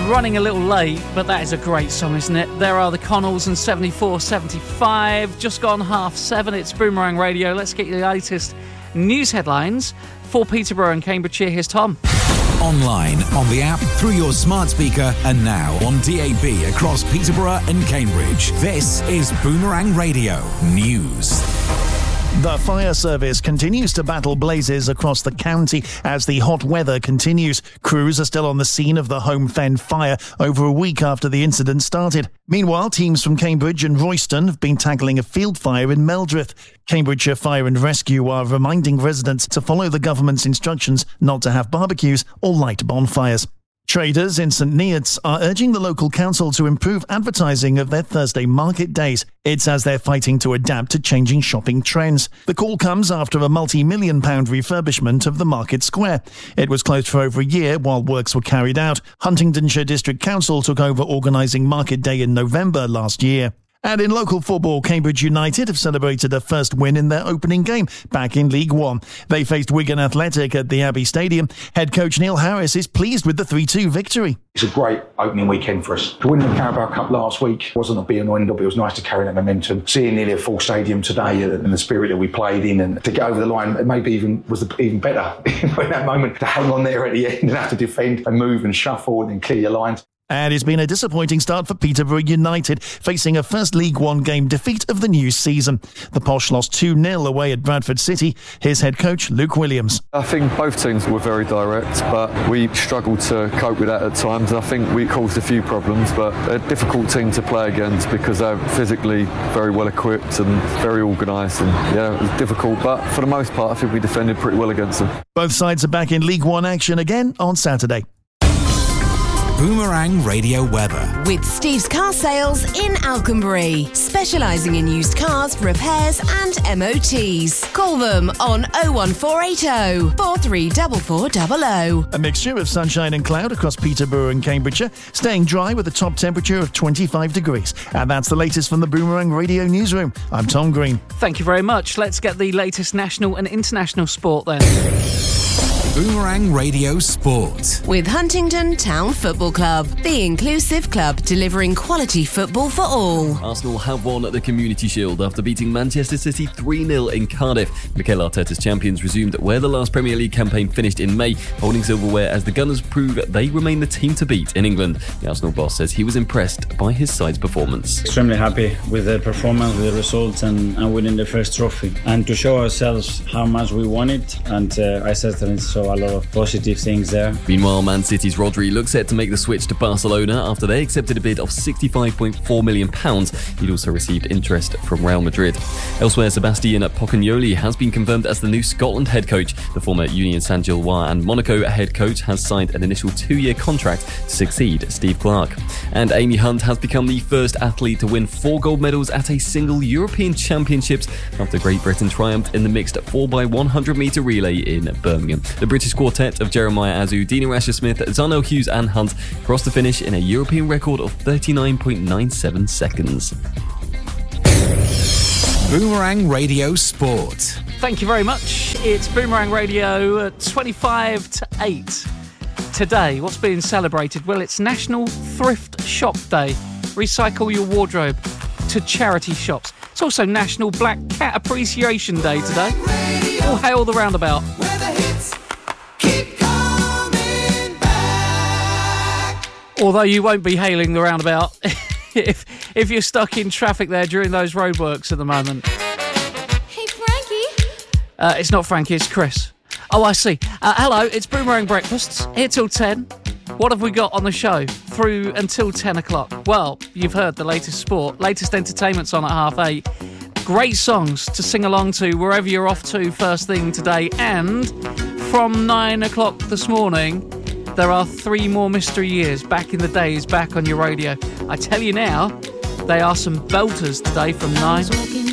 Running a little late, but that is a great song, isn't it? There are the Connells and 74-75. Just gone 7:30. It's Boomerang Radio. Let's get you the latest news headlines for Peterborough and Cambridgeshire. Here's Tom. Online, on the app, through your smart speaker, and now on DAB across Peterborough and Cambridge. This is Boomerang Radio News. The fire service continues to battle blazes across the county as the hot weather continues. Crews are still on the scene of the Home Fen fire over a week after the incident started. Meanwhile, teams from Cambridge and Royston have been tackling a field fire in Meldreth. Cambridgeshire Fire and Rescue are reminding residents to follow the government's instructions not to have barbecues or light bonfires. Traders in St Neots are urging the local council to improve advertising of their Thursday market days. It's as they're fighting to adapt to changing shopping trends. The call comes after a multi-million-pound refurbishment of the market square. It was closed for over a year while works were carried out. Huntingdonshire District Council took over organising Market Day in November last year. And in local football, Cambridge United have celebrated a first win in their opening game back in League One. They faced Wigan Athletic at the Abbey Stadium. Head coach Neil Harris is pleased with the 3-2 victory. It's a great opening weekend for us. To win the Carabao Cup last week wasn't a be and end up. It was nice to carry that momentum. Seeing nearly a full stadium today and the spirit that we played in, and to get over the line, it maybe was even better in that moment to hang on there at the end and have to defend and move and shuffle and then clear your lines. And it's been a disappointing start for Peterborough United, facing a first League One game defeat of the new season. The Posh lost 2-0 away at Bradford City. Here's head coach Luke Williams. I think both teams were very direct, but we struggled to cope with that at times. I think we caused a few problems, but they're a difficult team to play against because they're physically very well equipped and very organised. And yeah, it was difficult, but for the most part, I think we defended pretty well against them. Both sides are back in League One action again on Saturday. Boomerang Radio weather. With Steve's Car Sales in Alconbury, specialising in used cars, repairs and MOTs. Call them on 01480 434400. A mixture of sunshine and cloud across Peterborough and Cambridgeshire, staying dry with a top temperature of 25 degrees. And that's the latest from the Boomerang Radio Newsroom. I'm Tom Green. Thank you very much. Let's get the latest national and international sport then. Boomerang Radio Sport. With Huntingdon Town Football Club, the inclusive club delivering quality football for all. Arsenal have won the Community Shield after beating Manchester City 3-0 in Cardiff. Mikel Arteta's champions resumed where the last Premier League campaign finished in May, holding silverware as the Gunners prove they remain the team to beat in England. The Arsenal boss says he was impressed by his side's performance. Extremely happy with the performance, with the results and winning the first trophy. And to show ourselves how much we want it, and I certainly saw a lot of positive things there. Meanwhile, Man City's Rodri looks set to make the switch to Barcelona after they accepted a bid of £65.4 million. He'd also received interest from Real Madrid. Elsewhere, Sebastian Pocagnoli has been confirmed as the new Scotland head coach. The former Union Saint-Gilloise and Monaco head coach has signed an initial 2-year contract to succeed Steve Clarke. And Amy Hunt has become the first athlete to win 4 gold medals at a single European Championships after Great Britain triumphed in the mixed 4x100 metre relay in Birmingham. The British quartet of Jeremiah Azu, Dina Rasher-Smith, Zarno Hughes and Hunt crossed the finish in a European record of 39.97 seconds. Boomerang Radio Sport. Thank you very much. It's Boomerang Radio at 25 to 8. Today, what's being celebrated? Well, it's National Thrift Shop Day. Recycle your wardrobe to charity shops. It's also National Black Cat Appreciation Day today. All hail the roundabout. Although you won't be hailing the roundabout if you're stuck in traffic there during those roadworks at the moment. Hey, Frankie. It's not Frankie, it's Chris. Oh, I see. Hello, it's Boomerang Breakfasts, here till 10. What have we got on the show through until 10 o'clock? Well, you've heard the latest sport, latest entertainment's on at 8:30. Great songs to sing along to wherever you're off to first thing today. And from 9 o'clock this morning, there are 3 more Mystery Years back in the days back on your radio. I tell you now, they are some belters today from 9.